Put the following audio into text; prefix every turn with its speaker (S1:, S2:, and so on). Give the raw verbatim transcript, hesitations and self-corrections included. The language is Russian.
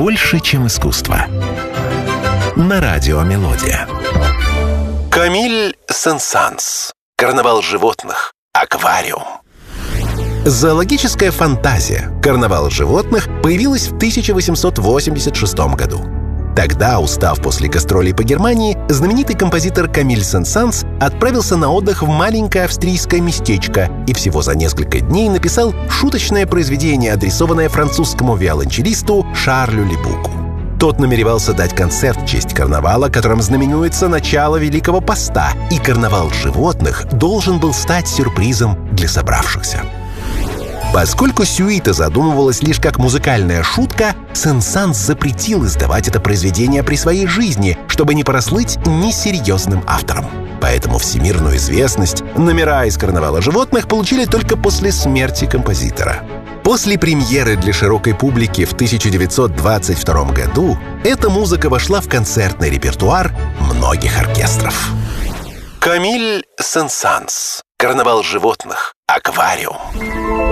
S1: больше, чем искусство. На радио «Мелодия». Камиль Сен-Санс. Карнавал животных. Аквариум. Зоологическая фантазия «Карнавал животных» появилась в тысяча восемьсот восемьдесят шестом году. Тогда, устав после гастролей по Германии, знаменитый композитор Камиль Сен-Санс отправился на отдых в маленькое австрийское местечко и всего за несколько дней написал шуточное произведение, адресованное французскому виолончелисту Шарлю Лебуку. Тот намеревался дать концерт в честь карнавала, которым знаменуется начало Великого Поста, и карнавал животных должен был стать сюрпризом для собравшихся. Поскольку сюита задумывалась лишь как музыкальная шутка, Сен-Санс запретил издавать это произведение при своей жизни, чтобы не прослыть несерьезным автором. Поэтому всемирную известность номера из «Карнавала животных» получили только после смерти композитора. После премьеры для широкой публики в тысяча девятьсот двадцать втором году эта музыка вошла в концертный репертуар многих оркестров. Камиль Сен-Санс. Карнавал животных. Аквариум.